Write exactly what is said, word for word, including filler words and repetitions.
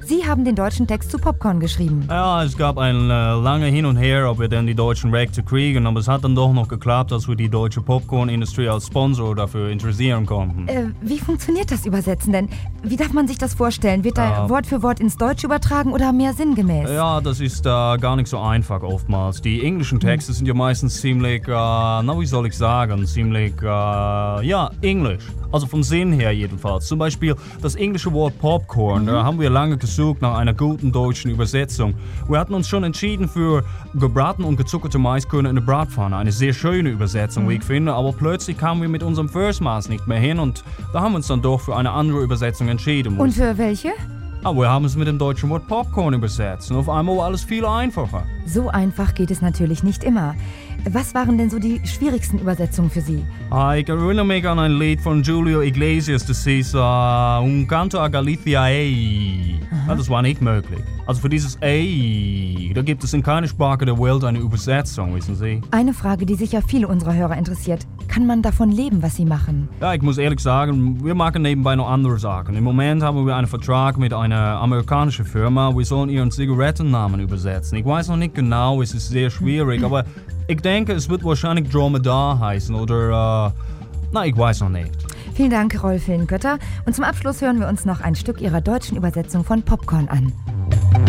Sie haben den deutschen Text zu Popcorn geschrieben. Ja, es gab ein äh, lange Hin und Her, ob wir denn die deutschen Rechte kriegen, aber es hat dann doch noch geklappt, dass wir die deutsche Popcorn-Industrie als Sponsor dafür interessieren konnten. Äh, wie funktioniert das Übersetzen denn? Wie darf man sich das vorstellen? Wird da Ja. Wort für Wort ins Deutsche übertragen oder mehr sinngemäß? Ja, das ist äh, gar nicht so einfach oftmals. Die englischen Texte sind ja meistens ziemlich, äh, na wie soll ich sagen, ziemlich, äh, ja, englisch. Also vom Sinn her jedenfalls. Zum Beispiel das englische Wort Popcorn, da haben wir lange gesucht nach einer guten deutschen Übersetzung. Wir hatten uns schon entschieden für gebraten und gezuckerte Maiskörner in der Bratpfanne. Eine sehr schöne Übersetzung, wie ich finde, aber plötzlich kamen wir mit unserem Versmaß nicht mehr hin und da haben wir uns dann doch für eine andere Übersetzung entschieden. Und für welche? Aber wir haben es mit dem deutschen Wort Popcorn übersetzt und auf einmal war alles viel einfacher. So einfach geht es natürlich nicht immer. Was waren denn so die schwierigsten Übersetzungen für Sie? Ah, ich erinnere mich an ein Lied von Julio Iglesias, das hieß uh, Un canto a Galicia, ey. Ja, das war nicht möglich. Also für dieses ey, da gibt es in keiner Sprache der Welt eine Übersetzung, wissen Sie. Eine Frage, die sicher viele unserer Hörer interessiert. Kann man davon leben, was Sie machen? Ja, ich muss ehrlich sagen, wir machen nebenbei noch andere Sachen. Im Moment haben wir einen Vertrag mit einer amerikanischen Firma. Wir sollen ihren Zigarettennamen übersetzen. Ich weiß noch nicht genau, es ist sehr schwierig, aber ich denke, es wird wahrscheinlich Dromedar heißen oder, äh, na, ich weiß noch nicht. Vielen Dank, Rolf Hillenkötter. Und zum Abschluss hören wir uns noch ein Stück Ihrer deutschen Übersetzung von Popcorn an.